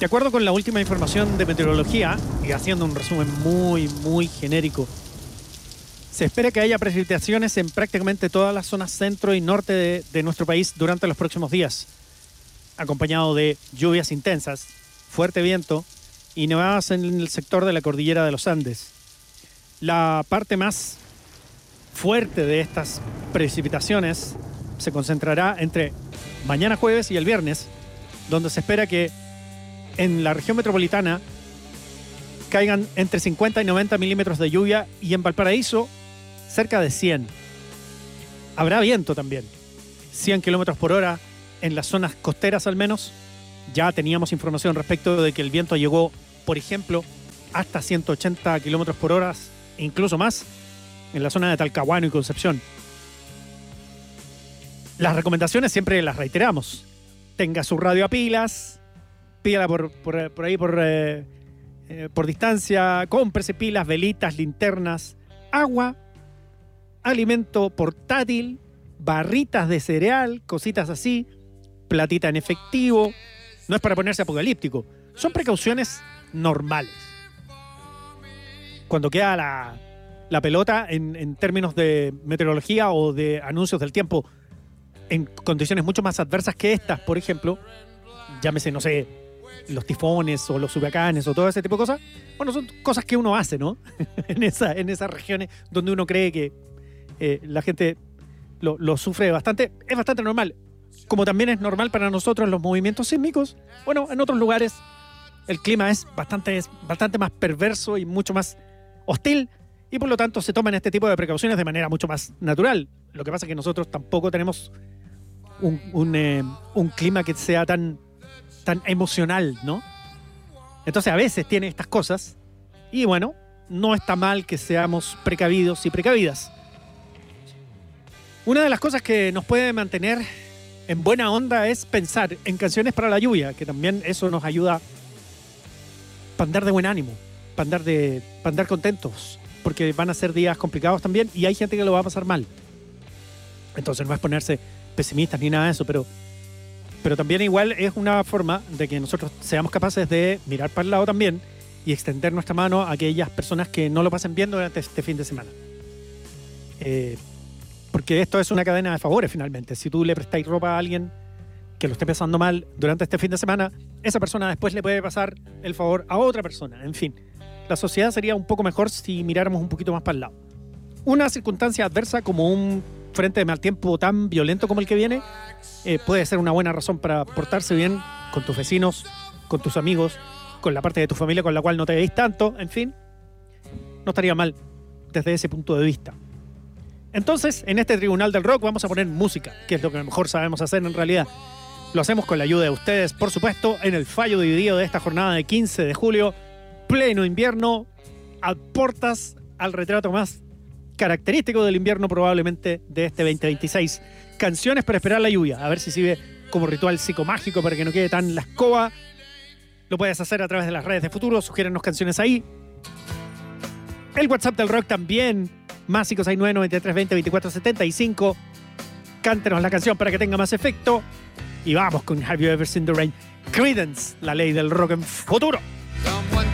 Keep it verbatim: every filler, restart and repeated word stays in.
De acuerdo con la última información de meteorología, y haciendo un resumen muy, muy genérico, se espera que haya precipitaciones en prácticamente todas las zonas centro y norte de, de nuestro país durante los próximos días, acompañado de lluvias intensas, fuerte viento y nevadas en el sector de la cordillera de los Andes. La parte más fuerte de estas precipitaciones se concentrará entre mañana jueves y el viernes, donde se espera que en la región metropolitana caigan entre cincuenta y noventa milímetros de lluvia y en Valparaíso cerca de cien. Habrá viento también, cien kilómetros por hora en las zonas costeras al menos. Ya teníamos información respecto de que el viento llegó, por ejemplo, hasta ciento ochenta kilómetros por hora, incluso más, en la zona de Talcahuano y Concepción. Las recomendaciones siempre las reiteramos. Tenga su radio a pilas, pídala por, por, por ahí por, eh, eh, por distancia, cómprese pilas, velitas, linternas, agua, alimento portátil, barritas de cereal, cositas así, platita en efectivo. No es para ponerse apocalíptico, son precauciones normales. Cuando queda la, la pelota en, en términos de meteorología o de anuncios del tiempo en condiciones mucho más adversas que estas, por ejemplo, llámese, no sé, los tifones o los huracanes o todo ese tipo de cosas, bueno, son cosas que uno hace, ¿no? en, esa, en esas regiones donde uno cree que eh, la gente lo, lo sufre bastante, es bastante normal. Como también es normal para nosotros los movimientos sísmicos, bueno, en otros lugares el clima es bastante, es bastante más perverso y mucho más hostil, y por lo tanto se toman este tipo de precauciones de manera mucho más natural. Lo que pasa es que nosotros tampoco tenemos un, un, eh, un clima que sea tan, tan emocional, ¿no? Entonces a veces tiene estas cosas y bueno, no está mal que seamos precavidos y precavidas. Una de las cosas que nos puede mantener en buena onda es pensar en canciones para la lluvia, que también eso nos ayuda para andar de buen ánimo, para andar, de, para andar contentos, porque van a ser días complicados también y hay gente que lo va a pasar mal. Entonces no es ponerse pesimistas ni nada de eso, pero, pero también igual es una forma de que nosotros seamos capaces de mirar para el lado también y extender nuestra mano a aquellas personas que no lo pasen bien durante este fin de semana. Eh, porque esto es una cadena de favores finalmente. Si tú le prestáis ropa a alguien que lo esté pasando mal durante este fin de semana, esa persona después le puede pasar el favor a otra persona. En fin, la sociedad sería un poco mejor si miráramos un poquito más para el lado. Una circunstancia adversa como un frente de mal tiempo tan violento como el que viene eh, puede ser una buena razón para portarse bien con tus vecinos, con tus amigos, con la parte de tu familia con la cual no te veis tanto. En fin, no estaría mal desde ese punto de vista. Entonces, en este Tribunal del Rock vamos a poner música, que es lo que mejor sabemos hacer en realidad. Lo hacemos con la ayuda de ustedes, por supuesto, en el fallo dividido de esta jornada de quince de julio, pleno invierno, a portas al retrato más característico del invierno probablemente de este veinte veintiséis. Canciones para esperar la lluvia, a ver si sirve como ritual psicomágico para que no quede tan la escoba. Lo puedes hacer a través de las redes de Futuro, sugiérenos canciones ahí. El WhatsApp del Rock también, más cinco seis nueve, nueve tres dos cero, dos cuatro siete cinco. Cántenos la canción para que tenga más efecto. Y vamos con Have You Ever Seen the Rain? Creedence, la ley del rock en Futuro.